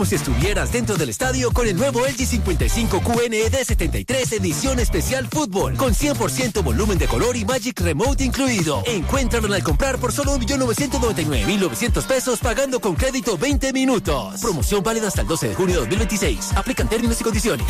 Si estuvieras dentro del estadio con el nuevo LG 55 QNED 73 edición especial fútbol, con 100% volumen de color y Magic Remote incluido. Encuéntralo al comprar por solo 1.999.900 pesos pagando con crédito 20 minutos. Promoción válida hasta el 12 de junio de 2026. Aplican términos y condiciones.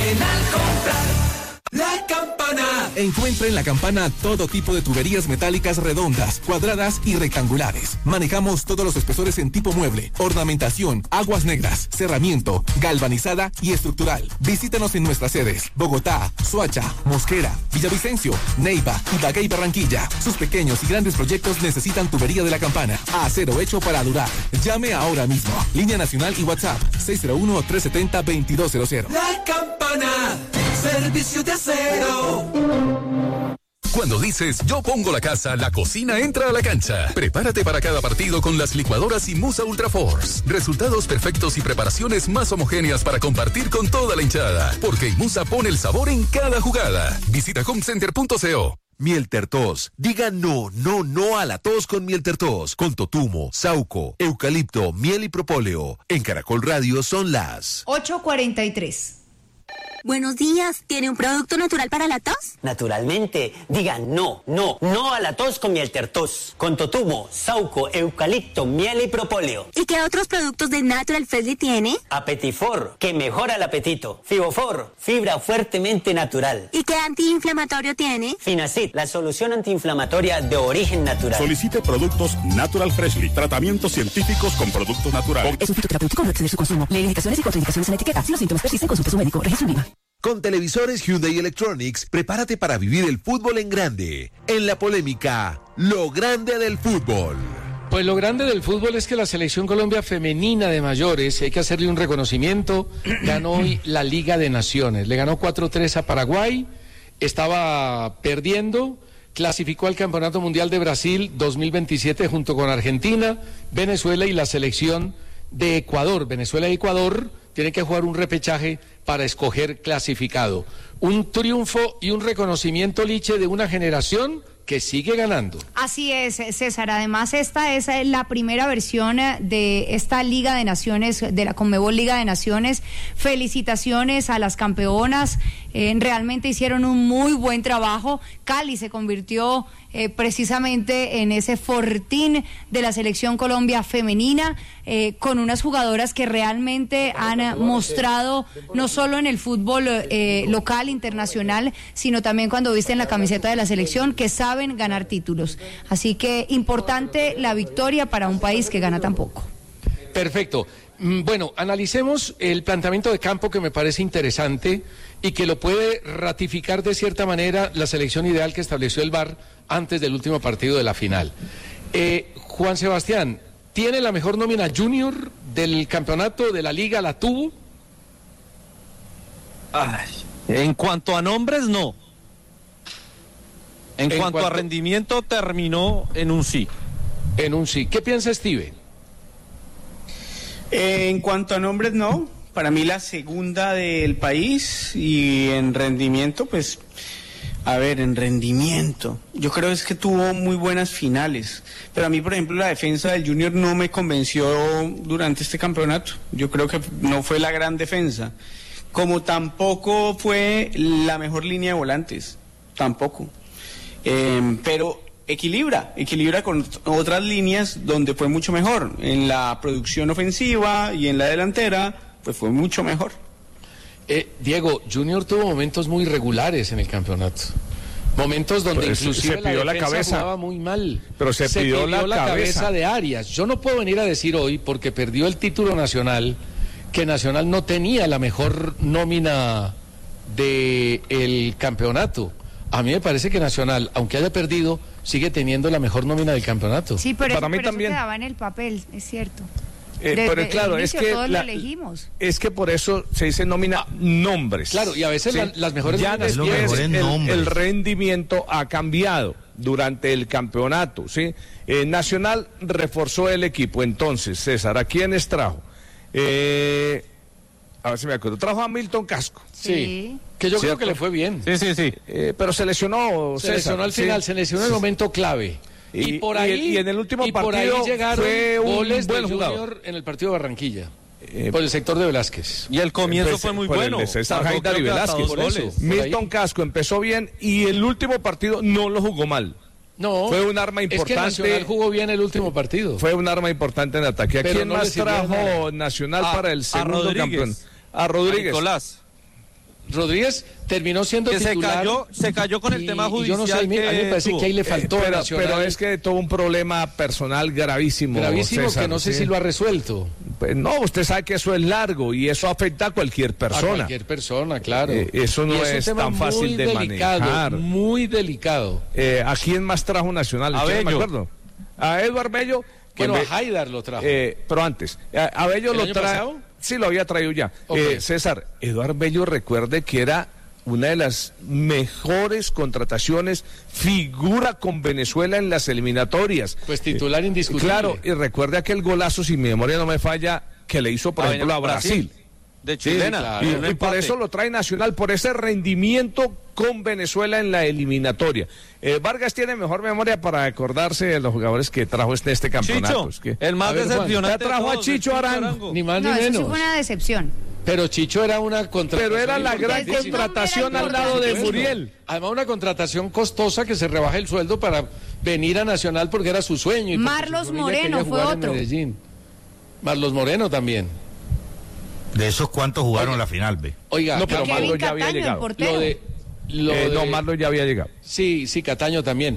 La Campana. Encuentra en La Campana todo tipo de tuberías metálicas redondas, cuadradas y rectangulares. Manejamos todos los espesores en tipo mueble, ornamentación, aguas negras, cerramiento, galvanizada y estructural. Visítanos en nuestras sedes: Bogotá, Soacha, Mosquera, Villavicencio, Neiva, Ibagué y Barranquilla. Sus pequeños y grandes proyectos necesitan tubería de La Campana. Acero hecho para durar. Llame ahora mismo. Línea nacional y WhatsApp 601-370-2200. La Campana. Servicio de acero. Cuando dices yo pongo la casa, la cocina entra a la cancha. Prepárate para cada partido con las licuadoras Imusa Ultra Force. Resultados perfectos y preparaciones más homogéneas para compartir con toda la hinchada. Porque Imusa pone el sabor en cada jugada. Visita homecenter.co. Miel Tertos. Diga no a la tos con Miel Tertos. Con totumo, sauco, eucalipto, miel y propóleo. En Caracol Radio son las 8:43. Buenos días, ¿tiene un producto natural para la tos? Naturalmente, diga no a la tos con Miel Tertos, con totumo, sauco, eucalipto, miel y propóleo. ¿Y qué otros productos de Natural Freshly tiene? Apetifor, que mejora el apetito. Fibofor, fibra fuertemente natural. ¿Y qué antiinflamatorio tiene? Finacid, la solución antiinflamatoria de origen natural. Solicite productos Natural Freshly, tratamientos científicos con productos naturales. Es un fitoterapéutico, no exceder su consumo. Lee indicaciones y contraindicaciones en la etiqueta. Si los síntomas persisten, consulte a su médico. Registro IVA. Con televisores Hyundai Electronics, prepárate para vivir el fútbol en grande. En la polémica, lo grande del fútbol. Pues lo grande del fútbol es que la Selección Colombia femenina de mayores, hay que hacerle un reconocimiento, ganó hoy la Liga de Naciones. Le ganó 4-3 a Paraguay, estaba perdiendo, clasificó al Campeonato Mundial de Brasil 2027 junto con Argentina, Venezuela y la selección de Ecuador. Venezuela y Ecuador tienen que jugar un repechaje para escoger clasificado. Un triunfo y un reconocimiento, Liche, de una generación que sigue ganando. Así es, César. Además, esta es la primera versión de esta Liga de Naciones, de la Conmebol Liga de Naciones. Felicitaciones a las campeonas. Realmente hicieron un muy buen trabajo. Cali se convirtió precisamente en ese fortín de la Selección Colombia femenina, con unas jugadoras que realmente han mostrado, no solo en el fútbol local, internacional, sino también cuando visten la camiseta de la selección, que saben ganar títulos. Así que importante la victoria para un país que gana tan poco. Perfecto. Bueno, analicemos el planteamiento de campo, que me parece interesante y que lo puede ratificar de cierta manera la selección ideal que estableció el VAR antes del último partido de la final. Juan Sebastián, ¿tiene la mejor nómina junior del campeonato de la liga? ¿La tuvo? En cuanto a nombres, no. En cuanto a rendimiento, terminó en un sí. En un sí. ¿Qué piensa Steve? En cuanto a nombres, no. Para mí la segunda del país, y en rendimiento, pues, a ver, en rendimiento, yo creo es que tuvo muy buenas finales, pero a mí, por ejemplo, la defensa del Junior no me convenció durante este campeonato. Yo creo que no fue la gran defensa, como tampoco fue la mejor línea de volantes, tampoco, pero equilibra con otras líneas donde fue mucho mejor. En la producción ofensiva y en la delantera, pues fue mucho mejor. Diego, Junior tuvo momentos muy regulares en el campeonato. Momentos donde pues inclusive se pidió la cabeza, jugaba muy mal. Pero se pidió la cabeza de Arias. Yo no puedo venir a decir hoy, porque perdió el título nacional, que Nacional no tenía la mejor nómina del campeonato. A mí me parece que Nacional, aunque haya perdido, sigue teniendo la mejor nómina del campeonato. Sí, pero para mí también quedaba en el papel, es cierto. Pero claro, es que todos lo elegimos. Es que por eso se dice nómina nombres. Claro, y a veces ¿sí? las mejores ya después el rendimiento ha cambiado durante el campeonato, ¿sí? Nacional reforzó el equipo. Entonces, César, ¿a quiénes trajo? A ver si me acuerdo. Trajo a Milton Casco. Sí. Que yo creo que le fue bien. Sí. Pero se lesionó, César. Se lesionó al final, se lesionó en el momento clave. Y por ahí y en el último partido por ahí llegaron fue un goles buen de jugador Junior en el partido de Barranquilla. Por el sector de Velázquez. Y el comienzo fue muy bueno. César Haidar y Velázquez. Milton Casco empezó bien y el último partido no lo jugó mal. No, fue un arma importante. Es que Nacional jugó bien el último partido. Fue un arma importante en ataque. ¿A quién más trajo Nacional para el segundo campeón? A Rodríguez. Nicolás. Rodríguez terminó siendo titular. Se cayó con el tema judicial. Yo no sé, a mí me parece que ahí le faltó a Nacional. Pero es que tuvo un problema personal gravísimo. Gravísimo, César, que no sé si lo ha resuelto. Pues no, usted sabe que eso es largo y eso afecta a cualquier persona. A cualquier persona, claro. Eso no es tan fácil de manejar. Muy delicado. ¿A quién más trajo Nacional? A Bello. Me acuerdo. A Eduard Bello. Bueno, a Haidar lo trajo. Pero antes. A Bello lo trajo. Sí, lo había traído ya. Okay. César, Eduard Bello, recuerde que era una de las mejores contrataciones, figura con Venezuela en las eliminatorias. Pues titular indiscutible. Claro, y recuerde aquel golazo, si mi memoria no me falla, que le hizo, por ejemplo, a Brasil. De chilena. Sí, claro. Y por eso lo trae Nacional, por ese rendimiento con Venezuela en la eliminatoria. Vargas tiene mejor memoria para acordarse de los jugadores que trajo este campeonato. Chicho, el más decepcionante. Trajo a Chicho Arango. Ni más ni menos. Eso sí fue una decepción. Pero Chicho era una contratación. Pero era la gran contratación al lado de Muriel. Además, una contratación costosa que se rebaja el sueldo para venir a Nacional porque era su sueño. Y Marlos Moreno fue otro. Marlos Moreno también. De esos cuantos jugaron la final, ve. Oiga, no, pero Marlos ya había llegado. No, Marlos ya había llegado. Sí, Cataño también.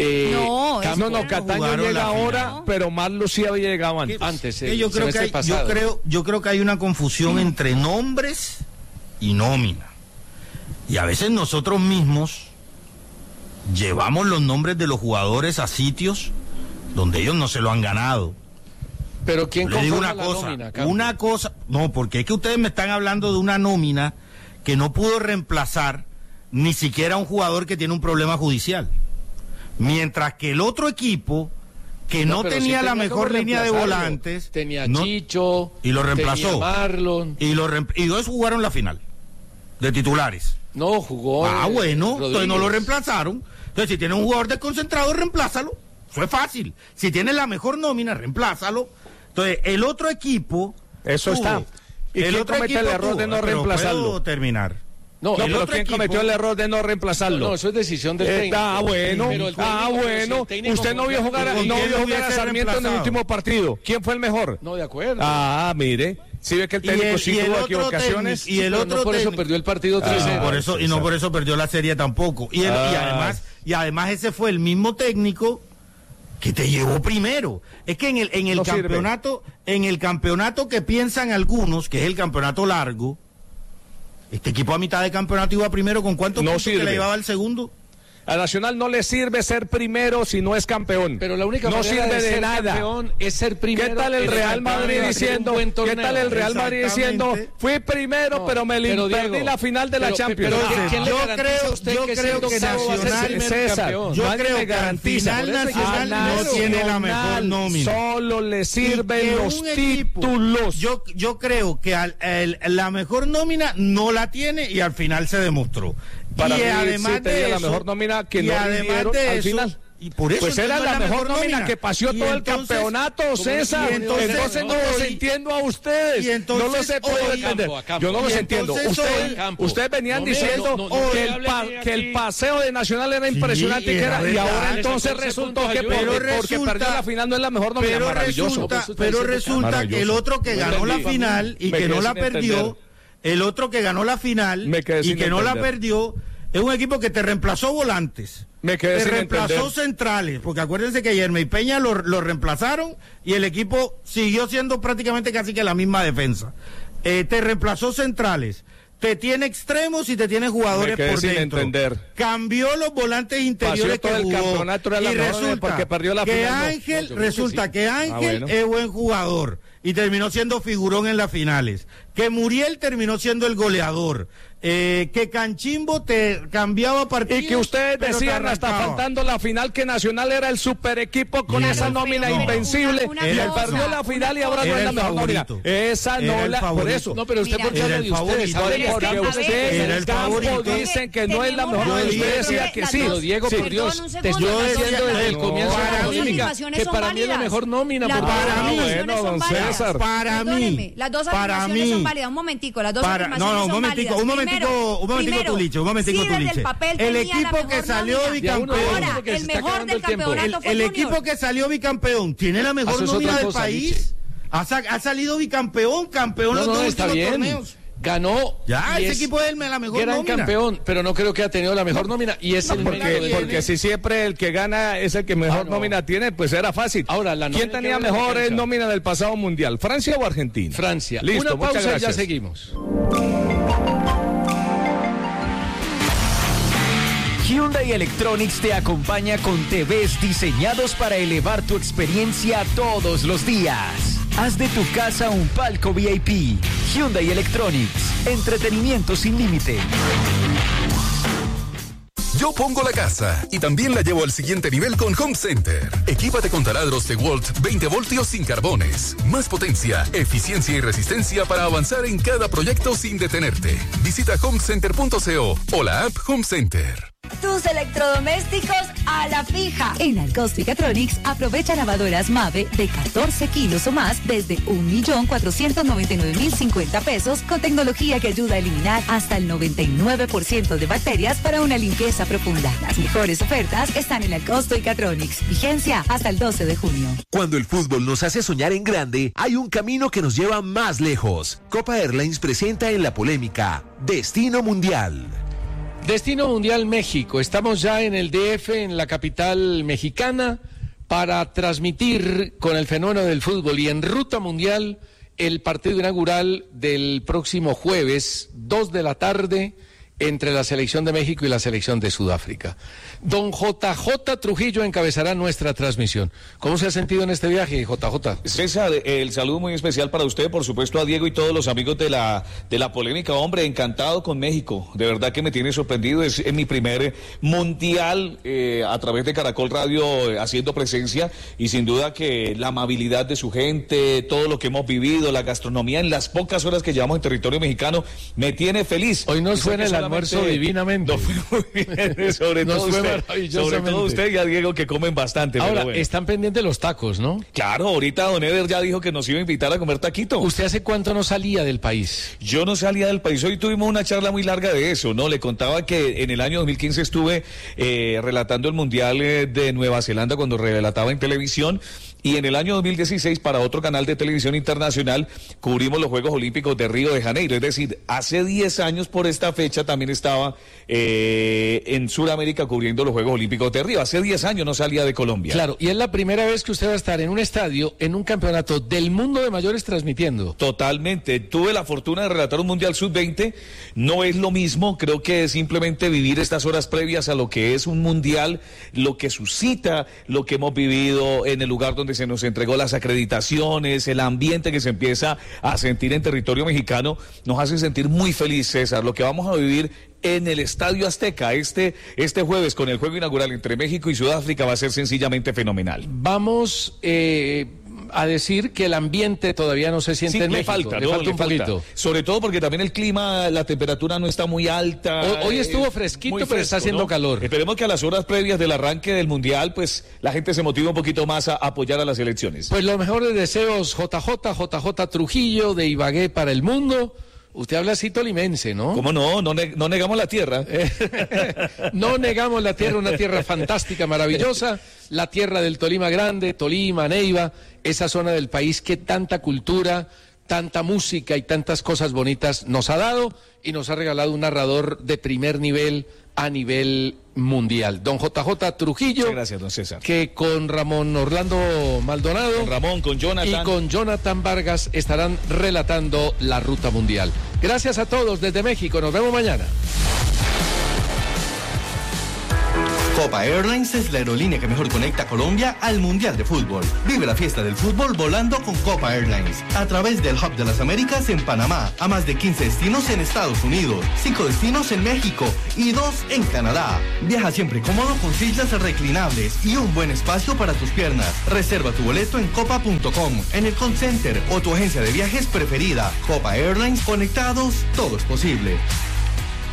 Cataño llega ahora, pero Marlos sí había llegado antes. Yo creo que hay una confusión entre nombres y nómina. Y a veces nosotros mismos llevamos los nombres de los jugadores a sitios donde ellos no se lo han ganado. Pero ¿quién le digo una cosa, no, porque es que ustedes me están hablando de una nómina que no pudo reemplazar ni siquiera a un jugador que tiene un problema judicial. Mientras que el otro equipo, que no tenía la mejor línea de volantes, tenía Chicho, y lo reemplazó. Tenía Marlon. Y dos jugaron la final, de titulares. No, jugó. Bueno, entonces no lo reemplazaron. Entonces, si tiene un jugador desconcentrado, reemplázalo. Fue fácil. Si tiene la mejor nómina, reemplázalo. Entonces, el otro equipo... Eso está. ¿Y quién comete el error de no reemplazarlo? ¿Puedo terminar? No, pero ¿quién cometió el error de no reemplazarlo? No, eso es decisión del técnico. Bueno. Usted no vio jugar a Sarmiento en el último partido. ¿Quién fue el mejor? No, de acuerdo. Mire. Sí ve que el técnico sí tuvo equivocaciones. Y el otro por eso perdió el partido 3-0. No por eso perdió la serie tampoco. Y además ese fue el mismo técnico que te llevó primero. Es que en el campeonato que piensan algunos, que es el campeonato largo, este equipo a mitad de campeonato iba primero. ¿Con cuántos puntos que le llevaba el segundo? A Nacional no le sirve ser primero si no es campeón. Pero la única manera de ser campeón es ser primero. ¿Qué tal el Real Madrid diciendo? ¿Qué tal el Real Madrid diciendo? Fui primero, pero me perdí la final de la Champions. Yo creo que Nacional, César, Nacional no tiene la mejor nómina. Solo le sirven los títulos. Yo creo que la mejor nómina no la tiene y al final se demostró. Para mí además de la mejor nómina que no rindieron al final. Y por eso pues era la mejor nómina que paseó todo el campeonato, César. Entonces no los entiendo a ustedes. No los he podido entender. Yo no los entiendo. Ustedes venían diciendo que el paseo de Nacional era impresionante y ahora entonces resultó que porque perdió la final no es la mejor nómina. Maravilloso. Pero resulta que el otro que ganó la final y que no la perdió, el otro que ganó la final y que no la perdió, es un equipo que te reemplazó volantes, te reemplazó centrales, porque acuérdense que Yermey Peña lo reemplazaron y el equipo siguió siendo prácticamente casi que la misma defensa. Te reemplazó centrales, te tiene extremos y te tiene jugadores por dentro. Cambió los volantes interiores que jugó. Y resulta que Ángel es buen jugador y terminó siendo figurón en las finales. Que Muriel terminó siendo el goleador. que Canchimbo te cambiaba partidos. Y que ustedes decían hasta faltando la final que Nacional era el super equipo con esa nómina invencible y él perdió la final y ahora no es la mejor nómina. Esa no la, por eso. No, pero usted por qué habla de ustedes. Porque ustedes en el campo dicen que no es la mejor nómina. Usted decía que sí. Diego, por Dios, te estoy diciendo desde el comienzo de la polémica que para mí es la mejor nómina. Para mí, don César. Para mí. Las dos afirmaciones son válidas. Un momentico, las dos afirmaciones son válidas. Un momentico, Tuliche. El equipo que salió bicampeón. Ahora, el mejor del campeonato fue el equipo que salió bicampeón tiene la mejor nómina del país. Ha salido bicampeón, campeón los dos últimos torneos. Ganó. Ya, ese equipo es la mejor gran nómina. Campeón, pero no creo que ha tenido la mejor nómina y es el porque si siempre el que gana es el que mejor nómina tiene, pues era fácil. Ahora, ¿quién tenía mejor nómina del pasado mundial? ¿Francia o Argentina? Francia. Listo, una pausa muchas gracias. Y ya seguimos. Hyundai Electronics te acompaña con TVs diseñados para elevar tu experiencia todos los días. Haz de tu casa un palco VIP. Hyundai Electronics. Entretenimiento sin límite. Yo pongo la casa y también la llevo al siguiente nivel con Home Center. Equípate con taladros DeWalt 20 voltios sin carbones. Más potencia, eficiencia y resistencia para avanzar en cada proyecto sin detenerte. Visita homecenter.co o la app Home Center. Tus electrodomésticos a la fija. En Alcosto y Catronics aprovecha lavadoras Mave de 14 kilos o más desde 1.499.050 pesos con tecnología que ayuda a eliminar hasta el 99% de bacterias para una limpieza profunda. Las mejores ofertas están en Alcosto y Catronics. Vigencia hasta el 12 de junio. Cuando el fútbol nos hace soñar en grande, hay un camino que nos lleva más lejos. Copa Airlines presenta en la polémica Destino Mundial. Destino Mundial México. Estamos ya en el DF, en la capital mexicana, para transmitir con el fenómeno del fútbol y en ruta mundial el partido inaugural del próximo jueves, 2 de la tarde, entre la selección de México y la selección de Sudáfrica. Don JJ Trujillo encabezará nuestra transmisión. ¿Cómo se ha sentido en este viaje, JJ? César, el saludo muy especial para usted, por supuesto a Diego y todos los amigos de la polémica. Hombre, encantado con México. De verdad que me tiene sorprendido. Es mi primer mundial a través de Caracol Radio haciendo presencia y sin duda que la amabilidad de su gente, todo lo que hemos vivido, la gastronomía en las pocas horas que llevamos en territorio mexicano, me tiene feliz. Hoy nos suena el almuerzo divinamente. No fue muy bien, sobre todo usted y a Diego que comen bastante. Ahora, bueno, están pendientes los tacos, ¿no? Claro, ahorita don Eder ya dijo que nos iba a invitar a comer taquito. ¿Usted hace cuánto no salía del país? Yo no salía del país. Hoy tuvimos una charla muy larga de eso, ¿no? Le contaba que en el año 2015 estuve relatando el Mundial de Nueva Zelanda cuando relataba en televisión. Y en el año 2016, para otro canal de televisión internacional, cubrimos los Juegos Olímpicos de Río de Janeiro. Es decir, hace 10 años por esta fecha también estaba en Sudamérica cubriendo los Juegos Olímpicos de Río. Hace 10 años no salía de Colombia. Claro, y es la primera vez que usted va a estar en un estadio, en un campeonato del mundo de mayores transmitiendo. Totalmente. Tuve la fortuna de relatar un Mundial Sub-20. No es lo mismo, creo que es simplemente vivir estas horas previas a lo que es un Mundial, lo que suscita, lo que hemos vivido en el lugar donde se nos entregó las acreditaciones, el ambiente que se empieza a sentir en territorio mexicano, nos hace sentir muy feliz, César. Lo que vamos a vivir en el Estadio Azteca este jueves con el juego inaugural entre México y Sudáfrica va a ser sencillamente fenomenal. Vamos a decir que el ambiente todavía no se siente en México. Le falta un poquito. Sobre todo porque también el clima, la temperatura no está muy alta. Hoy estuvo fresquito, pero está haciendo calor. Esperemos que a las horas previas del arranque del Mundial, pues la gente se motive un poquito más a apoyar a las elecciones. Pues los mejores deseos, JJ Trujillo, de Ibagué para el mundo. Usted habla así tolimense, ¿no? ¿Cómo no? No negamos la tierra. No negamos la tierra, una tierra fantástica, maravillosa. La tierra del Tolima Grande, Tolima, Neiva, esa zona del país que tanta cultura, tanta música y tantas cosas bonitas nos ha dado y nos ha regalado un narrador de primer nivel a nivel mundial. Don JJ Trujillo. Muchas gracias, don César. Que con Ramón Orlando Maldonado. Con Ramón, con Jonathan. Y con Jonathan Vargas estarán relatando la ruta mundial. Gracias a todos desde México. Nos vemos mañana. Copa Airlines es la aerolínea que mejor conecta a Colombia al Mundial de Fútbol. Vive la fiesta del fútbol volando con Copa Airlines a través del Hub de las Américas en Panamá, a más de 15 destinos en Estados Unidos, 5 destinos en México y 2 en Canadá. Viaja siempre cómodo con sillas reclinables y un buen espacio para tus piernas. Reserva tu boleto en copa.com, en el call center o tu agencia de viajes preferida. Copa Airlines, conectados, todo es posible.